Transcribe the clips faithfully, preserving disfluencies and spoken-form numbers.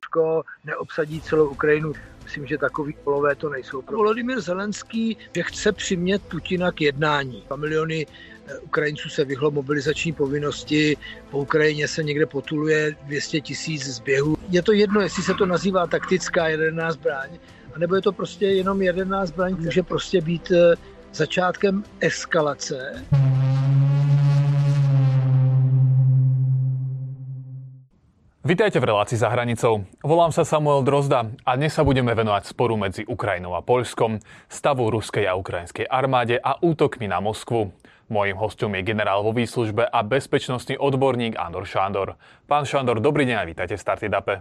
Rusko neobsadí celou Ukrajinu. Myslím, že takový polové to nejsou. Volodymyr Zelenský, že chce přimět Putina k jednání. Dva miliony Ukrajinců se vyhlo mobilizační povinnosti, po Ukrajině se někde potuluje dvě stě tisíc zběhů. Je to jedno, jestli se to nazývá taktická jaderná zbraň, anebo je to prostě jenom jaderná zbraň, může prostě být začátkem eskalace. Vitajte v relácii Za hranicou. Volám sa Samuel Drozda a dnes sa budeme venovať sporu medzi Ukrajinou a Poľskom, stavu ruskej a ukrajinskej armáde a útokmi na Moskvu. Mojím hosťom je generál vo výslužbe a bezpečnostný odborník Andor Šándor. Pán Šándor, dobrý deň a vítajte v Startudape.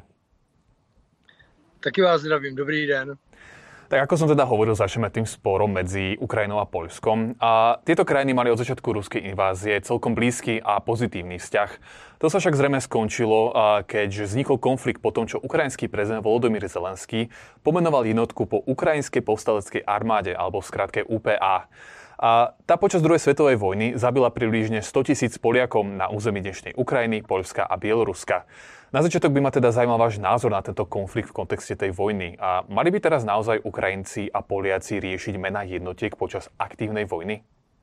Taky vás zdravím, dobrý den. Tak ako som teda hovoril, začneme tým sporom medzi Ukrajinou a Poľskom. A tieto krajiny mali od začiatku ruskej invázie celkom blízky a pozitívny vzťah. To sa však zrejme skončilo, keď vznikol konflikt po tom, čo ukrajinský prezident Volodymyr Zelenský pomenoval jednotku po ukrajinskej povstaleckej armáde, alebo v skratke ú pé á. A tá počas druhej svetovej vojny zabila približne sto tisíc Poliakom na území dnešnej Ukrajiny, Poľska a Bieloruska. Na začiatok by ma teda zaujímal váš názor na tento konflikt v kontexte tej vojny. A mali by teraz naozaj Ukrajinci a Poliaci riešiť mená jednotiek počas aktívnej vojny?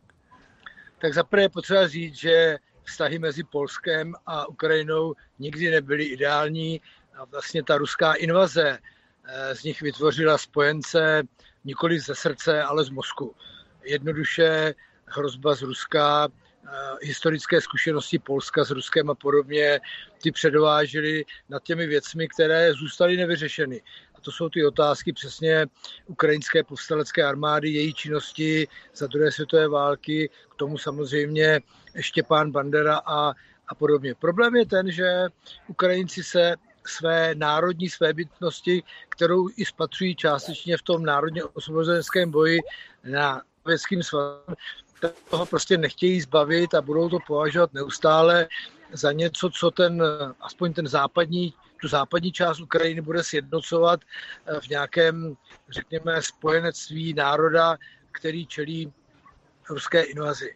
Tak zaprvé je potřeba říct, že vztahy mezi Polskem a Ukrajinou nikdy nebyly ideální. A vlastně ta ruská invaze z nich vytvořila spojence nikoli ze srdce, ale z mozku. Jednoduše hrozba z Ruska, historické zkušenosti Polska s Ruskem a podobně, ty předovážily nad těmi věcmi, které zůstaly nevyřešeny. A to jsou ty otázky přesně ukrajinské povstalecké armády, její činnosti za druhé světové války, k tomu samozřejmě Štěpán Bandera a, a podobně. Problém je ten, že Ukrajinci se své národní svébytnosti, kterou i spatřují částečně v tom národně osvobozenském boji na Sovětským svazem, toho prostě nechtějí zbavit a budou to považovat neustále za něco, co ten, aspoň ten západní, tu západní část Ukrajiny bude sjednocovat v nějakém, řekněme, spojenectví národa, který čelí ruské invazi.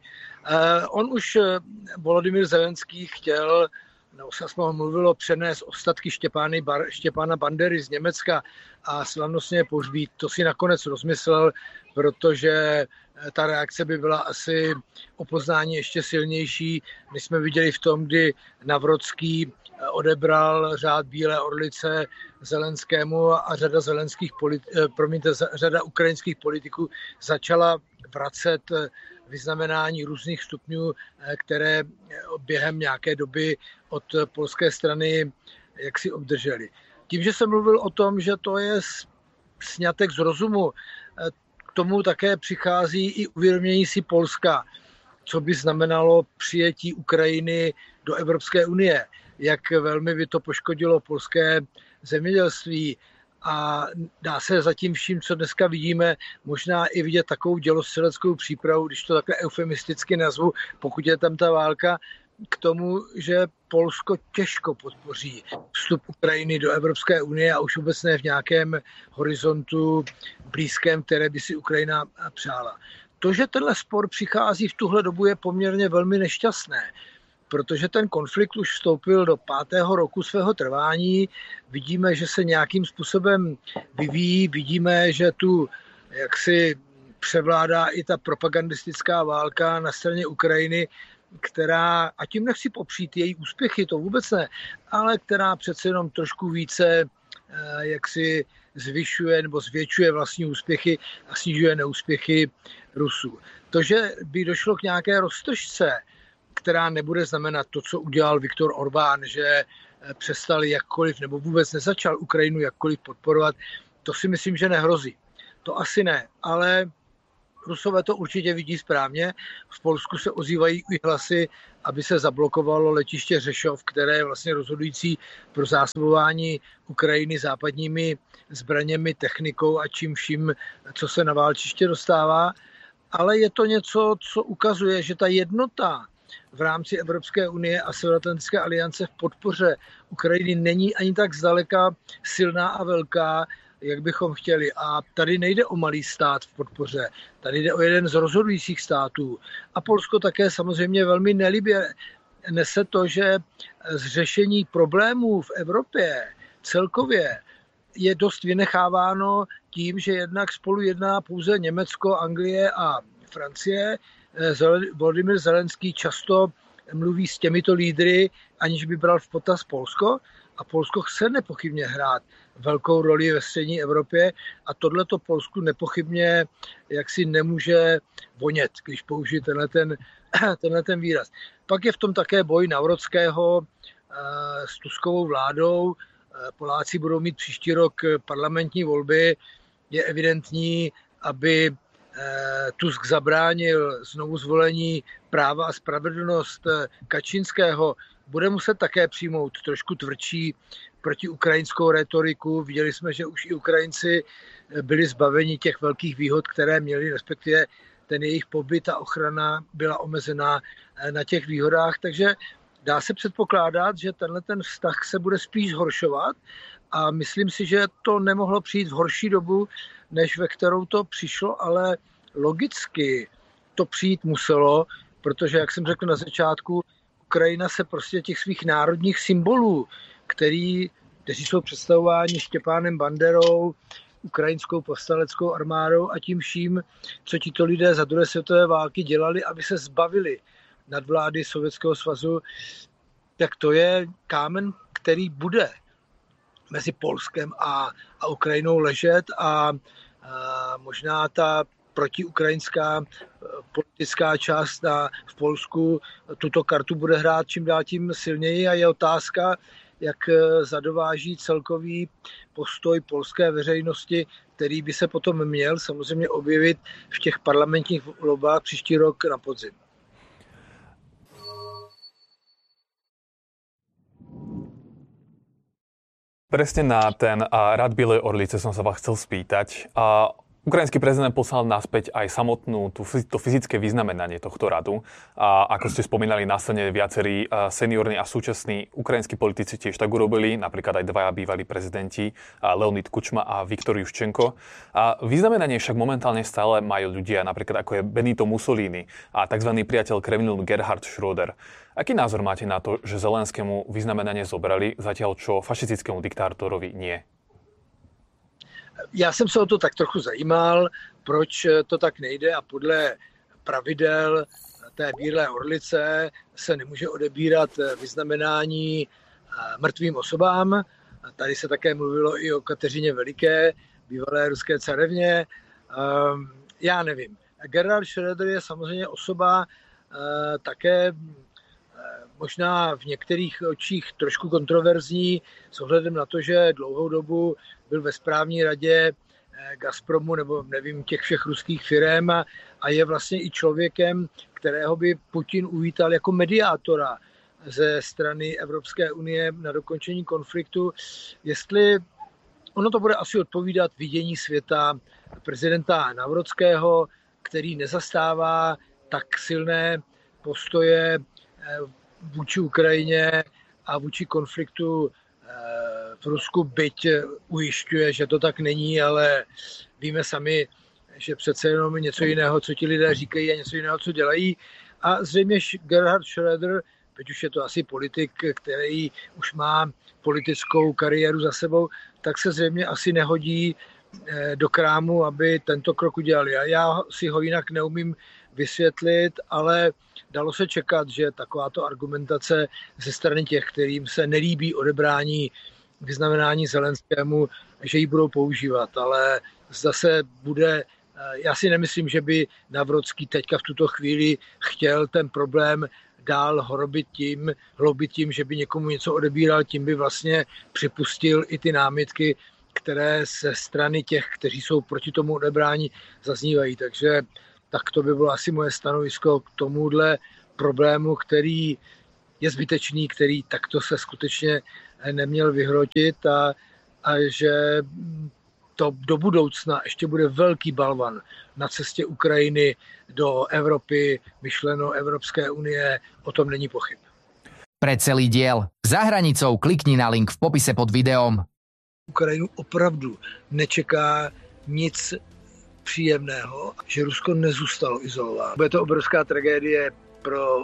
On už, Volodymyr Zelenský, chtěl, no, se jsme ho mluvilo, přenést ostatky Štěpány, Štěpána Bandery z Německa a slavnostně pohřbít. To si nakonec rozmyslel, protože ta reakce by byla asi o poznání ještě silnější, než jsme viděli v tom, kdy Navrotský odebral řád Bílé orlice Zelenskému a řada zelenských politi- promiňte, řada ukrajinských politiků začala vracet vyznamenání různých stupňů, které během nějaké doby od polské strany jaksi obdrželi. Tím, že jsem mluvil o tom, že to je sňatek z rozumu, k tomu také přichází i uvědomění si Polska, co by znamenalo přijetí Ukrajiny do Evropské unie, jak velmi by to poškodilo polské zemědělství. A dá se zatím vším, co dneska vidíme, možná i vidět takovou dělostřeleckou přípravu, když to takhle eufemisticky nazvu, pokud je tam ta válka, k tomu, že Polsko těžko podpoří vstup Ukrajiny do Evropské unie a už vůbec ne v nějakém horizontu blízkém, které by si Ukrajina přála. To, že tenhle spor přichází v tuhle dobu, je poměrně velmi nešťastné, protože ten konflikt už vstoupil do pátého roku svého trvání. Vidíme, že se nějakým způsobem vyvíjí, vidíme, že tu jaksi převládá i ta propagandistická válka na straně Ukrajiny, která, a tím nechci popřít její úspěchy, to vůbec ne, ale která přece jenom trošku více jaksi zvyšuje nebo zvětšuje vlastní úspěchy a snižuje neúspěchy Rusů. To, že by došlo k nějaké roztržce, která nebude znamenat to, co udělal Viktor Orbán, že přestal jakkoliv nebo vůbec nezačal Ukrajinu jakkoliv podporovat, to si myslím, že nehrozí. To asi ne, ale Rusové to určitě vidí správně. V Polsku se ozývají i hlasy, aby se zablokovalo letiště Řešov, které je vlastně rozhodující pro zásobování Ukrajiny západními zbraněmi, technikou a čím vším, co se na válčiště dostává. Ale je to něco, co ukazuje, že ta jednota v rámci Evropské unie a Severoatlantické aliance v podpoře Ukrajiny není ani tak zdaleka silná a velká, jak bychom chtěli. A tady nejde o malý stát v podpoře, tady jde o jeden z rozhodujících států. A Polsko také samozřejmě velmi nelibě nese to, že z řešení problémů v Evropě celkově je dost vynecháváno tím, že jednak spolu jedná pouze Německo, Anglie a Francie. Volodymyr Zelenský často mluví s těmito lídry, aniž by bral v potaz Polsko. A Polsko chce nepochybně hrát velkou roli ve střední Evropě a tohleto Polsku nepochybně jaksi nemůže vonět, když použije tenhle ten, tenhle ten výraz. Pak je v tom také boj Naurockého s Tuskovou vládou. Poláci budou mít příští rok parlamentní volby. Je evidentní, aby Tusk zabránil znovu zvolení Práva a spravedlnost Kačinského, bude muset také přijmout trošku tvrdší protiukrajinskou retoriku. Viděli jsme, že už i Ukrajinci byli zbaveni těch velkých výhod, které měli, respektive ten jejich pobyt a ochrana byla omezená na těch výhodách. Takže dá se předpokládat, že tenhle ten vztah se bude spíš zhoršovat a myslím si, že to nemohlo přijít v horší dobu, než ve kterou to přišlo, ale logicky to přijít muselo, protože, jak jsem řekl na začátku, Ukrajina se prostě těch svých národních symbolů, který, kteří jsou představováni Štěpánem Banderou, ukrajinskou povstaleckou armádou a tím vším, co tito lidé za druhé světové války dělali, aby se zbavili nadvlády Sovětského svazu, tak to je kámen, který bude mezi Polskem a, a Ukrajinou ležet a, a možná ta protiukrajinská politická část na, v Polsku tuto kartu bude hrát čím dál tím silněji a je otázka, jak zadováží celkový postoj polské veřejnosti, který by se potom měl samozřejmě objevit v těch parlamentních volbách příští rok na podzim. Presne na ten rad Bielej Orlice som sa vás chcel spýtať. A ukrajinský prezident poslal naspäť aj samotnú tú, to fyzické vyznamenanie tohto radu. A ako ste spomínali, následne viacerí seniorní a súčasní ukrajinskí politici tiež tak urobili, napríklad aj dvaja bývalí prezidenti, Leonid Kučma a Viktor Juščenko. A vyznamenanie však momentálne stále majú ľudia, napríklad ako je Benito Mussolini a tzv. Priateľ Kremlu Gerhard Schröder. Aký názor máte na to, že Zelenskému vyznamenanie zobrali, zatiaľ čo fašistickému diktátorovi nie? Já jsem se o to tak trochu zajímal, proč to tak nejde a podle pravidel té Bílé orlice se nemůže odebírat vyznamenání mrtvým osobám. Tady se také mluvilo i o Kateřině Veliké, bývalé ruské carevně. Já nevím. Gerhard Schröder je samozřejmě osoba také možná v některých očích trošku kontroverzní s ohledem na to, že dlouhou dobu byl ve správní radě Gazpromu nebo nevím těch všech ruských firem a, a je vlastně i člověkem, kterého by Putin uvítal jako mediátora ze strany Evropské unie na dokončení konfliktu. Jestli ono to bude asi odpovídat vidění světa prezidenta Naurockého, který nezastává tak silné postoje vůči Ukrajině a vůči konfliktu v Rusku, byť ujišťuje, že to tak není, ale víme sami, že přece jenom něco jiného, co ti lidé říkají a něco jiného, co dělají. A zřejmě Gerhard Schröder, teď už je to asi politik, který už má politickou kariéru za sebou, tak se zřejmě asi nehodí do krámu, aby tento krok udělali. A já si ho jinak neumím vysvětlit, ale dalo se čekat, že takováto argumentace ze strany těch, kterým se nelíbí odebrání vyznamenání Zelenskému, že ji budou používat, ale zase bude, já si nemyslím, že by Nawrocki teďka v tuto chvíli chtěl ten problém dál hrobit tím, hloubit tím, že by někomu něco odebíral, tím by vlastně připustil i ty námitky, které ze strany těch, kteří jsou proti tomu odebrání, zaznívají. Takže tak to by bylo asi moje stanovisko k tomuhle problému, který je zbytečný, který takto se skutečně neměl vyhrotit a, a že to do budoucna ještě bude velký balvan na cestě Ukrajiny do Evropy, myšleno Evropské unie, o tom není pochyb. Pre celý diel Za hranicou klikni na link v popise pod videom. Ukrajinu opravdu nečeká nic příjemného, že Rusko nezůstalo izolováno. Bude to obrovská tragédie pro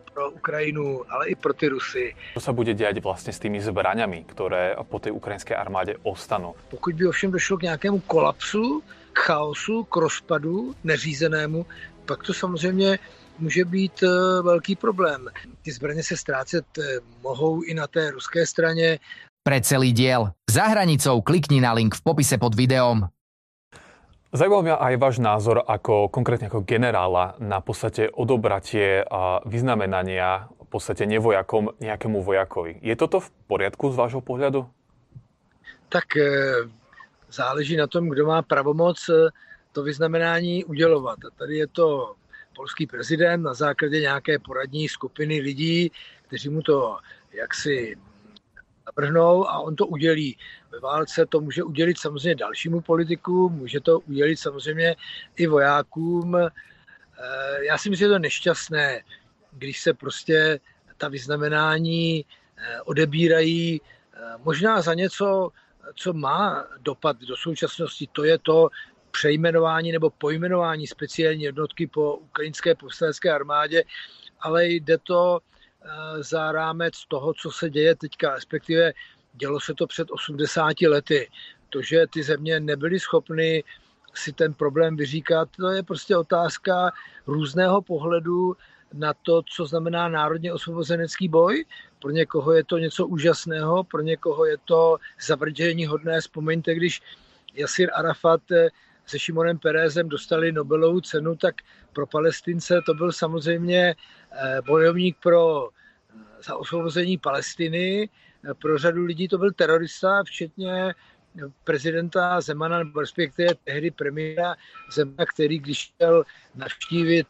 pro Ukrajinu, ale i pro ty Rusy. Co sa bude diať vlastne s tými zbraňami, ktoré po tej ukrajinskej armáde ostanú? Pokud by ovšem došlo k nějakému kolapsu, k chaosu, k rozpadu neřízenému, pak to samozřejmě může být velký problém. Ty zbraně se ztrácet mohou i na té ruské straně. Pre celý diel Za hranicou klikni na link v popise pod videom. Zaujímal mňa aj váš názor ako konkrétne ako generála na podstate odobratie a vyznamenania v podstate nevojakom nejakému vojakovi. Je toto v poriadku z vášho pohľadu? Tak záleží na tom, kdo má pravomoc to vyznamenání udělovat. A tady je to polský prezident na základě nějaké poradní skupiny lidí, kteří mu to jaksi navrhnou a on to udělí. Ve válce to může udělit samozřejmě dalšímu politiku, může to udělit samozřejmě i vojákům. Já si myslím, že je to nešťastné, když se prostě ta vyznamenání odebírají možná za něco, co má dopad do současnosti. To je to přejmenování nebo pojmenování speciální jednotky po ukrajinské povstalecké armádě, ale jde to za rámec toho, co se děje teďka, respektive dělo se to před osmdesáti lety. To, že ty země nebyly schopny si ten problém vyříkat, to je prostě otázka různého pohledu na to, co znamená národně osvobozenecký boj. Pro někoho je to něco úžasného, pro někoho je to zavržení hodné. Vzpomeňte, když Jasir Arafat se Šimonem Perézem dostali Nobelovu cenu, tak pro Palestince to byl samozřejmě bojovník pro za osvobození Palestiny. Pro řadu lidí to byl terorista, včetně prezidenta Zemana, nebo respektive tehdy premiéra Zemana, který když chtěl navštívit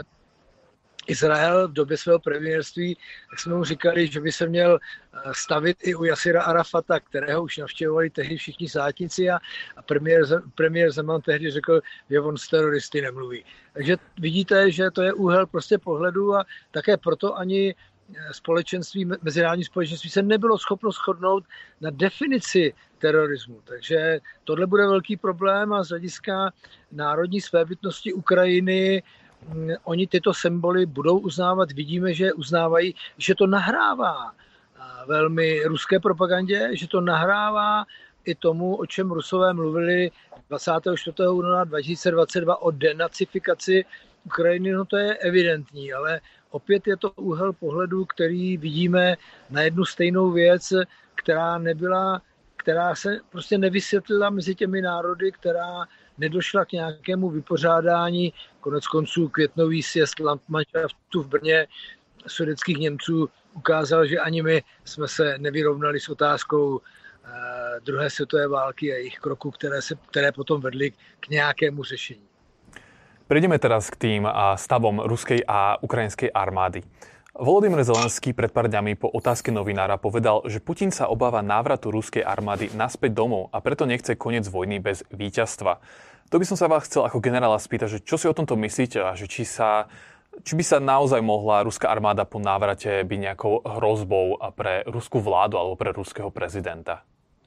Izrael v době svého premiérství, tak jsme mu říkali, že by se měl stavit i u Jasira Arafata, kterého už navštěvovali tehdy všichni státníci a, a premiér, premiér Zeman tehdy řekl, že on s teroristy nemluví. Takže vidíte, že to je úhel prostě pohledu a také proto ani společenství, mezinárodní společenství se nebylo schopno shodnout na definici terorismu. Takže tohle bude velký problém a z hlediska národní svébytnosti Ukrajiny oni tyto symboly budou uznávat. Vidíme, že uznávají, že to nahrává velmi ruské propagandě, že to nahrává i tomu, o čem Rusové mluvili dvacátého čtvrtého února dva tisíce dvacet dva o denacifikaci Ukrajiny. No to je evidentní, ale opět je to úhel pohledu, který vidíme na jednu stejnou věc, která nebyla, která se prostě nevysvětlila mezi těmi národy, která nedošla k nějakému vypořádání. Konec konců květnový sjezd Landmannschaftu v Brně sudetských Němců ukázal, že ani my jsme se nevyrovnali s otázkou eh, druhé světové války a jejich kroků, které, se, které potom vedly k nějakému řešení. Prejdeme teraz k tým stavom ruskej a ukrajinskej armády. Volodymyr Zelenský pred pár dňami po otázke novinára povedal, že Putin sa obáva návratu ruskej armády naspäť domov a preto nechce koniec vojny bez víťazstva. To by som sa vás chcel ako generála spýtať, že čo si o tomto myslíte a že či, sa, či by sa naozaj mohla ruská armáda po návrate byť nejakou hrozbou pre ruskú vládu alebo pre ruského prezidenta?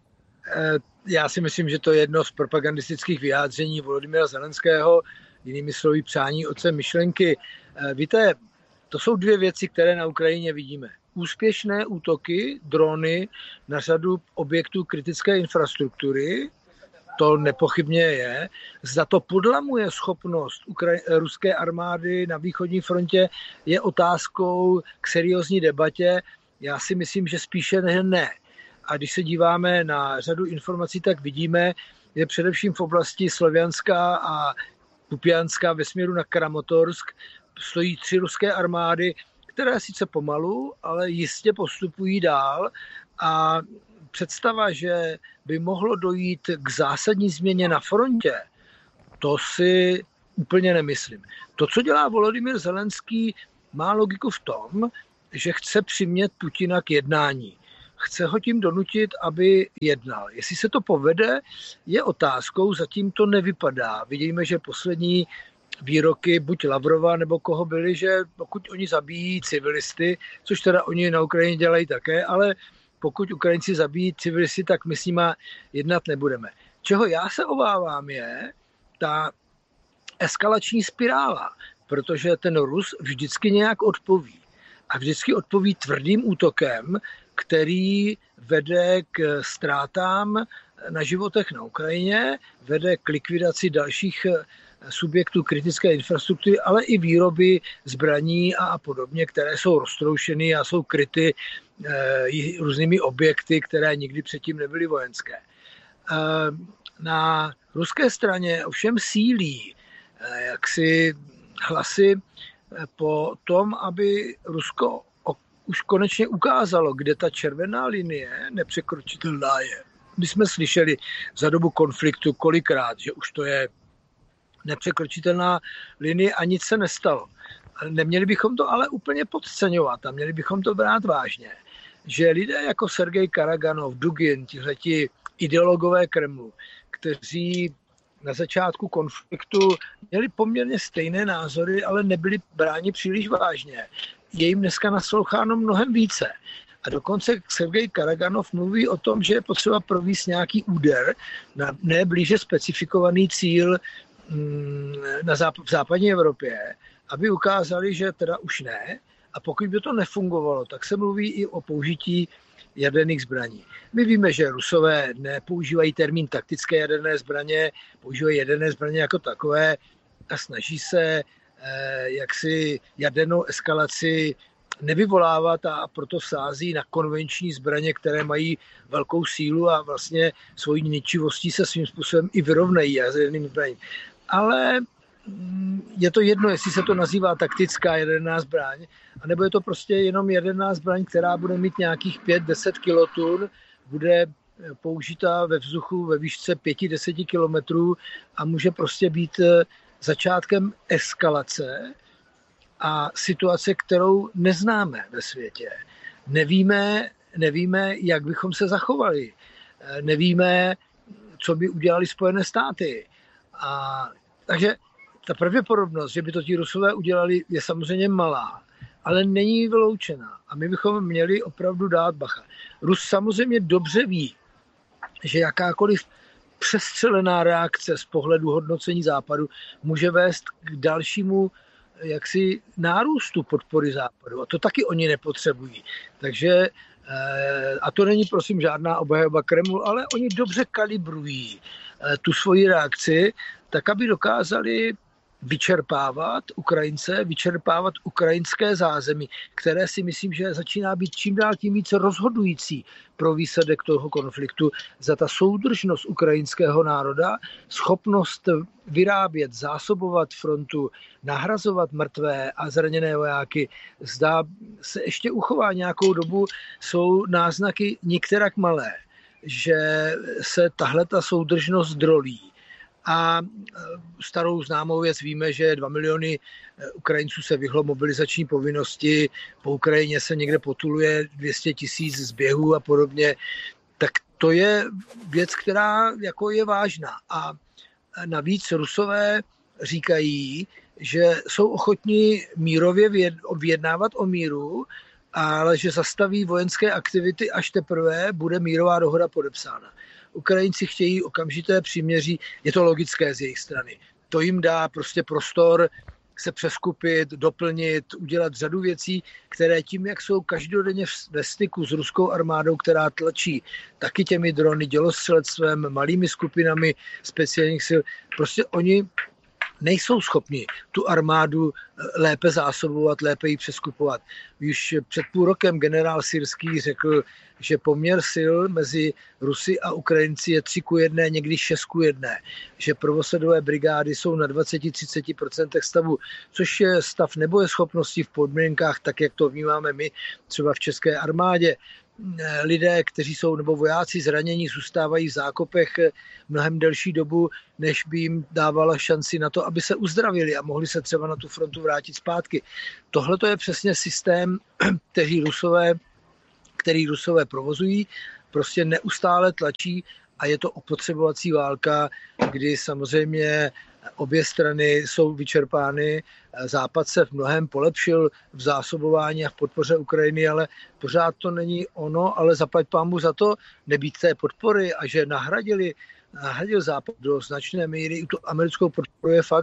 Já si myslím, že to je jedno z propagandistických vyjádření Volodymyra Zelenského, jinými slovy přání otce myšlenky. Víte, to jsou dvě věci, které na Ukrajině vidíme. Úspěšné útoky, drony na řadu objektů kritické infrastruktury, to nepochybně je. Zda to podlamuje schopnost Ukraj- ruské armády na východní frontě, je otázkou k seriózní debatě. Já si myslím, že spíše ne. A když se díváme na řadu informací, tak vidíme, že především v oblasti Slovianska a Kupianska ve směru na Kramatorsk stojí tři ruské armády, které sice pomalu, ale jistě postupují dál a představa, že by mohlo dojít k zásadní změně na frontě, to si úplně nemyslím. To, co dělá Volodymyr Zelenský, má logiku v tom, že chce přimět Putina k jednání. Chce ho tím donutit, aby jednal. Jestli se to povede, je otázkou, zatím to nevypadá. Vidíme, že poslední výroky buď Lavrova nebo koho byly, že pokud oni zabíjí civilisty, což teda oni na Ukrajině dělají také, ale pokud Ukrajinci zabíjí civilisty, tak my s nima jednat nebudeme. Čeho já se obávám je ta eskalační spirála, protože ten Rus vždycky nějak odpoví. a vždycky odpoví tvrdým útokem, který vede k ztrátám na životech na Ukrajině, vede k likvidaci dalších subjektů kritické infrastruktury, ale i výroby zbraní a podobně, které jsou roztroušeny a jsou kryty e, různými objekty, které nikdy předtím nebyly vojenské. E, na ruské straně ovšem sílí e, jaksi hlasy po tom, aby Rusko už konečně ukázalo, kde ta červená linie nepřekročitelná je. My jsme slyšeli za dobu konfliktu kolikrát, že už to je nepřekročitelná linie a nic se nestalo. Neměli bychom to ale úplně podceňovat a měli bychom to brát vážně, že lidé jako Sergej Karaganov, Dugin, tihleti ideologové Kremlu, kteří na začátku konfliktu měli poměrně stejné názory, ale nebyli bráni příliš vážně. Je jim dneska nasloucháno mnohem více. A dokonce Sergej Karaganov mluví o tom, že je potřeba provést nějaký úder na neblíže specifikovaný cíl na záp- v západní Evropě, aby ukázali, že teda už ne. A pokud by to nefungovalo, tak se mluví i o použití jaderných zbraní. My víme, že Rusové nepoužívají termín taktické jaderné zbraně, používají jaderné zbraně jako takové a snaží se eh, jaksi jadernou eskalaci nevyvolávat a proto sází na konvenční zbraně, které mají velkou sílu a vlastně svojí ničivostí se svým způsobem i vyrovnají jaderným zbraním. Ale je to jedno, jestli se to nazývá taktická jaderná zbraň, anebo je to prostě jenom jaderná zbraň, která bude mít nějakých pět až deset kilotun, bude použita ve vzduchu ve výšce pět až deset kilometrů a může prostě být začátkem eskalace a situace, kterou neznáme ve světě. Nevíme, nevíme, jak bychom se zachovali. Nevíme, co by udělali Spojené státy. A, takže ta pravděpodobnost, že by to ti Rusové udělali, je samozřejmě malá, ale není vyloučená. A my bychom měli opravdu dát bacha. Rus samozřejmě dobře ví, že jakákoliv přestřelená reakce z pohledu hodnocení Západu může vést k dalšímu jaksi nárůstu podpory Západu. A to taky oni nepotřebují. Takže, a to není prosím žádná obhajoba Kremlu, ale oni dobře kalibrují tu svoji reakci, tak aby dokázali vyčerpávat Ukrajince, vyčerpávat ukrajinské zázemí, které si myslím, že začíná být čím dál tím více rozhodující pro výsledek toho konfliktu za ta soudržnost ukrajinského národa, schopnost vyrábět, zásobovat frontu, nahrazovat mrtvé a zraněné vojáky. Zdá se ještě uchová nějakou dobu, jsou náznaky nikterak malé, že se tahleta soudržnost drolí. A starou známou věc víme, že dva miliony Ukrajinců se vyhlo mobilizační povinnosti, po Ukrajině se někde potuluje dvě stě tisíc zběhů a podobně. Tak to je věc, která jako je vážná. A navíc Rusové říkají, že jsou ochotní mírově vyjednávat o míru, ale že zastaví vojenské aktivity, až teprve bude mírová dohoda podepsána. Ukrajinci chtějí okamžité příměří, je to logické z jejich strany. To jim dá prostě prostor se přeskupit, doplnit, udělat řadu věcí, které tím, jak jsou každodenně ve styku s ruskou armádou, která tlačí taky těmi drony, dělostřelectvem, malými skupinami speciálních sil, prostě oni nejsou schopni tu armádu lépe zásobovat, lépe ji přeskupovat. Už před půl rokem generál Syrský řekl, že poměr sil mezi Rusy a Ukrajinci je tři ku jedné, někdy šest ku jedné. Že prvosledové brigády jsou na dvacet až třicet procent stavu, což je stav nebojeschopnosti v podmínkách, tak jak to vnímáme my třeba v české armádě. Lidé, kteří jsou, nebo vojáci zranění, zůstávají v zákopech mnohem delší dobu, než by jim dávala šanci na to, aby se uzdravili a mohli se třeba na tu frontu vrátit zpátky. Tohle to je přesně systém, který Rusové, který Rusové provozují, prostě neustále tlačí a je to opotřebovací válka, kdy samozřejmě obě strany jsou vyčerpány. Západ se v mnohem polepšil v zásobování a v podpoře Ukrajiny, ale pořád to není ono, ale zaplať pánbůh za to nebýt té podpory a že nahradili, nahradil Západ do značné míry tu americkou podporu je fakt,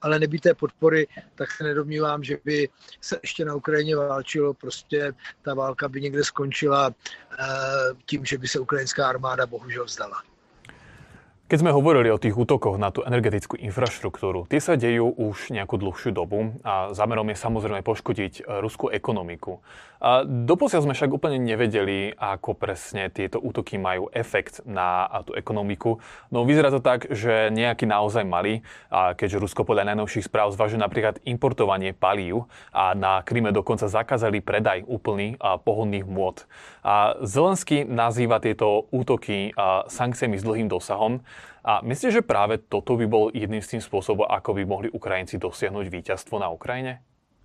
ale nebýt té podpory, tak se nedomnívám, že by se ještě na Ukrajině válčilo. Prostě ta válka by někde skončila tím, že by se ukrajinská armáda bohužel vzdala. Keď sme hovorili o tých útokoch na tú energetickú infraštruktúru, tie sa dejú už nejakú dlhšiu dobu a zámerom je samozrejme poškodiť ruskú ekonomiku. A doposiaľ sme však úplne nevedeli, ako presne tieto útoky majú efekt na tú ekonomiku. No vyzerá to tak, že nejaký naozaj malý, a keďže Rusko podľa najnovších správ zvažuje napríklad importovanie palív a na Kryme dokonca zakázali predaj úplný a pohodných môd. A Zelenský nazýva tieto útoky sankciami s dlhým dosahom. A myslíte, že práve toto by bol jedným z tým spôsobom, ako by mohli Ukrajinci dosiahnuť víťazstvo na Ukrajine?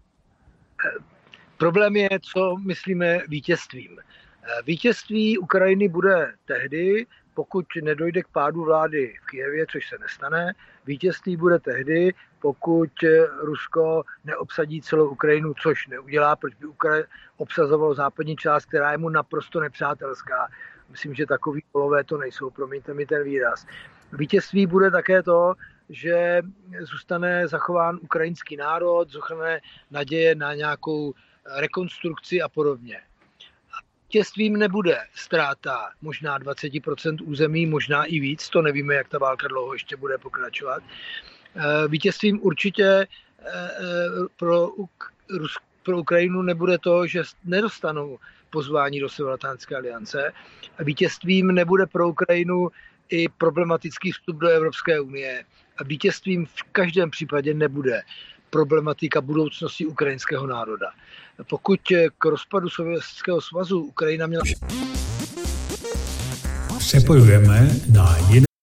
Problém je, co myslíme vítězstvím. Vítězství Ukrajiny bude tehdy, pokud nedojde k pádu vlády v Kyjevě, což se nestane. Vítězství bude tehdy, pokud Rusko neobsadí celou Ukrajinu, což neudělá, proč by Ukrajina obsazovalo západní část, která je mu naprosto nepřátelská. Myslím, že takový polové to nejsou, promiňte mi ten výraz. Vítězství bude také to, že zůstane zachován ukrajinský národ, zůstane naděje na nějakou rekonstrukci a podobně. Vítězstvím nebude ztráta možná dvacet procent území, možná i víc, to nevíme, jak ta válka dlouho ještě bude pokračovat. Vítězstvím určitě pro, pro Ukrajinu nebude to, že nedostanou pozvání do Severoatlantické aliance. A vítězstvím nebude pro Ukrajinu i problematický vstup do Evropské unie. A vítězstvím v každém případě nebude problematika budoucnosti ukrajinského národa. Pokud k rozpadu Sovětského svazu Ukrajina měla... Přepojujeme na jiné